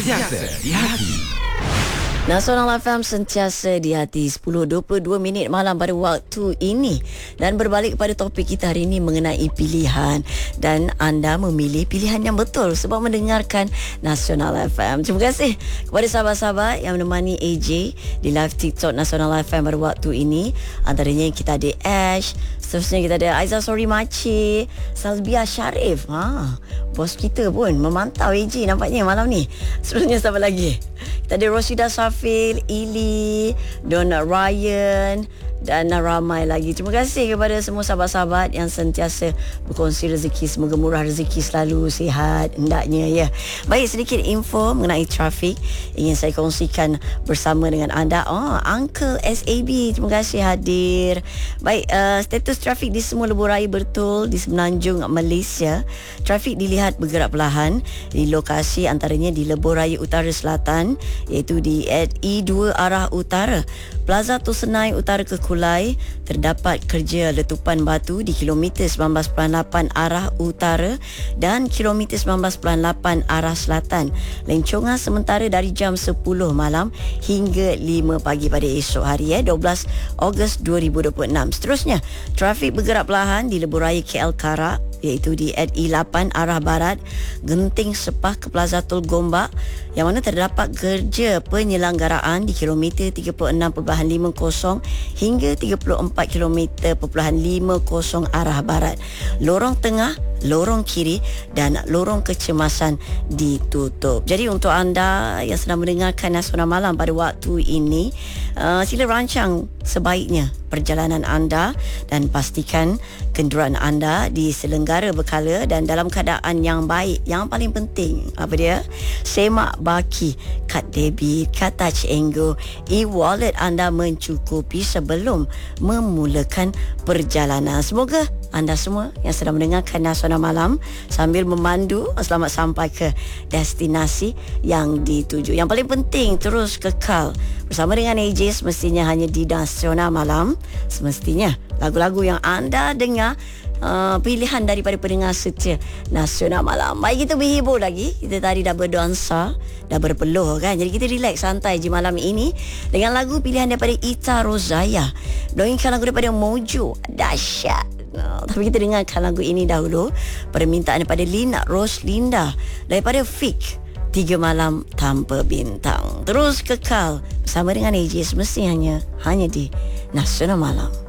Sentiasa di hati. Nasional FM sentiasa di hati 10.22 minit malam pada waktu ini. Dan berbalik kepada topik kita hari ini mengenai pilihan. Dan anda memilih pilihan yang betul sebab mendengarkan Nasional FM. Terima kasih kepada sahabat-sahabat yang menemani AJ di live TikTok Nasional FM pada waktu ini. Antaranya kita ada Ash, seterusnya kita ada Aizah Sori Maci, Salbia Sharif. Bos kita pun memantau AJ nampaknya malam ni. Seterusnya siapa lagi? Kita ada Roshida Safil, Ili, Donna Ryan dan ramai lagi. Terima kasih kepada semua sahabat-sahabat yang sentiasa berkongsi rezeki. Semoga murah rezeki, selalu sihat hendaknya ya. Baik, sedikit info mengenai trafik ingin saya kongsikan bersama dengan anda. Uncle SAB, terima kasih hadir. Baik, status trafik di semua lebuh raya betul di Semenanjung Malaysia. Trafik dilihat bergerak perlahan di lokasi antaranya di lebuh raya utara selatan, iaitu di E2 arah utara, Plaza Tusenai utara ke Kulai. Terdapat kerja letupan batu di kilometer 19.8 arah utara dan kilometer 19.8 arah selatan. Lencongan sementara dari jam 10 malam hingga 5 pagi pada esok hari 12 Ogos 2026. Seterusnya, trafik bergerak perlahan di lebuh raya KL Karak, iaitu di E8 arah barat, Genting Sepah ke Plaza Tol Gombak, yang mana terdapat kerja penyelenggaraan di kilometer 36.50 hingga 34.50 arah barat. Lorong tengah, lorong kiri dan lorong kecemasan ditutup. Jadi untuk anda yang sedang mendengarkan Nasional Malam pada waktu ini, sila rancang sebaiknya perjalanan anda dan pastikan kenderaan anda diselenggara berkala dan dalam keadaan yang baik. Yang paling penting apa dia? Semak baki, kad debit, kad touch and go, e-wallet anda mencukupi sebelum memulakan perjalanan. Semoga anda semua yang sedang mendengarkan Nasional Malam sambil memandu selamat sampai ke destinasi yang dituju. Yang paling penting, terus kekal bersama dengan AJ semestinya hanya di Nasional Malam. Semestinya lagu-lagu yang anda dengar pilihan daripada pendengar setia Nasional Malam. Baik, kita berhibur lagi. Kita tadi dah berdansa, dah berpeluh kan. Jadi kita relax santai je malam ini dengan lagu pilihan daripada Ita Rozaya. Doakan lagu daripada Mojo, dahsyat. Tapi kita dengarkan lagu ini dahulu. Permintaan daripada Lina Roslinda daripada Fik, 3 Malam Tanpa Bintang. Terus kekal bersama dengan AJ semestinya hanya di Nasional Malam.